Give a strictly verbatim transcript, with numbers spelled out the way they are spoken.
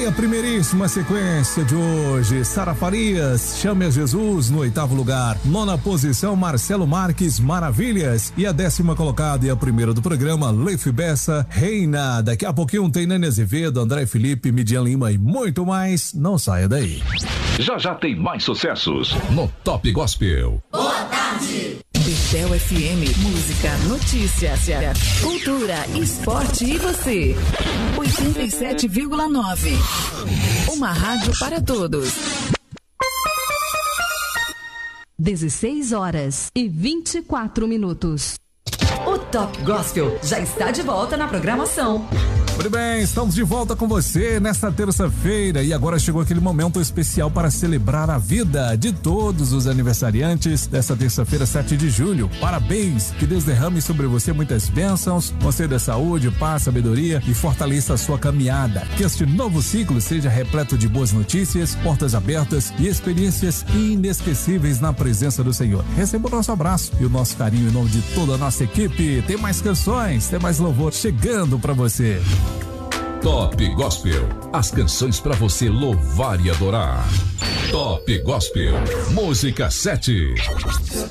a primeiríssima sequência de hoje. Sara Farias, Chame a Jesus no oitavo lugar. Nona posição, Marcelo Marques, Maravilhas. E a décima colocada e a primeira do programa, Leif Bessa, Reina. Daqui a pouquinho tem Nene Azevedo, André Felipe, Midian Lima e muito mais. Não saia daí. Já já tem mais sucessos no Top Gospel. Boa tarde. Bethel F M, música, notícias, cultura, esporte e você. oitenta e sete vírgula nove. Uma rádio para todos. dezesseis horas e vinte e quatro minutos. O Top Gospel já está de volta na programação. Muito bem, estamos de volta com você nesta terça-feira e agora chegou aquele momento especial para celebrar a vida de todos os aniversariantes desta terça-feira, sete de julho. Parabéns, que Deus derrame sobre você muitas bênçãos, conceda saúde, paz, sabedoria e fortaleça a sua caminhada. Que este novo ciclo seja repleto de boas notícias, portas abertas e experiências inesquecíveis na presença do Senhor. Receba o nosso abraço e o nosso carinho em nome de toda a nossa equipe. Tem mais canções, tem mais louvor chegando para você. Top Gospel, as canções para você louvar e adorar. Top Gospel, música sete.